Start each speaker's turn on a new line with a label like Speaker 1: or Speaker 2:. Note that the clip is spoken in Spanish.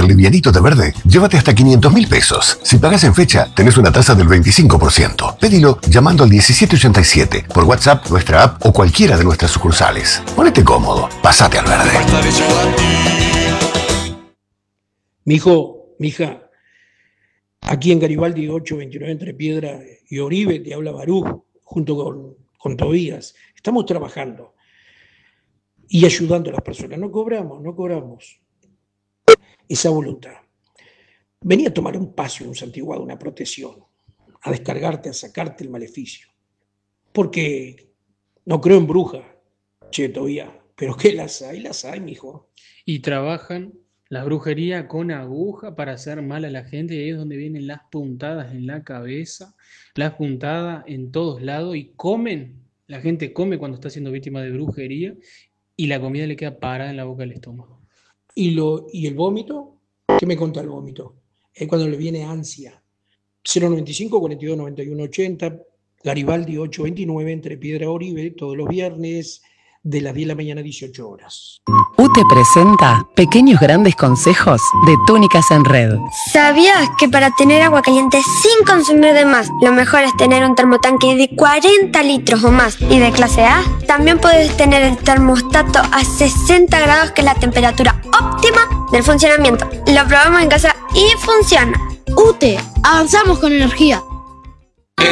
Speaker 1: livianito de verde, llévate hasta 500.000 pesos. Si pagas en fecha, tenés una tasa del 25%. Pedilo llamando al 1787, por WhatsApp, nuestra app o cualquiera de nuestras sucursales. Ponete cómodo, pasate al verde.
Speaker 2: Mija, aquí en Garibaldi 829 entre Piedra y Oribe, te habla Barú, junto con Tobías. Estamos trabajando y ayudando a las personas. No cobramos esa voluntad. Vení a tomar un paseo, un santiguado, una protección, a descargarte, a sacarte el maleficio. Porque no creo en brujas, che, Tobías, pero que las hay, mijo.
Speaker 3: Y trabajan la brujería con aguja para hacer mal a la gente, y ahí es donde vienen las puntadas en la cabeza, las puntadas en todos lados, y la gente come cuando está siendo víctima de brujería, y la comida le queda parada en la boca del estómago.
Speaker 2: ¿Y el vómito? ¿Qué me conta el vómito? Es cuando le viene ansia. 095 42 91 80, Garibaldi 829 entre Piedra y Oribe, todos los viernes de las 10 de la mañana a 18 horas.
Speaker 4: UTE presenta Pequeños Grandes Consejos de Túnicas en Red.
Speaker 5: ¿Sabías que para tener agua caliente sin consumir de más, lo mejor es tener un termotanque de 40 litros o más y de clase A? También puedes tener el termostato a 60 grados, que es la temperatura óptima del funcionamiento. Lo probamos en casa y funciona.
Speaker 6: UTE, avanzamos con energía.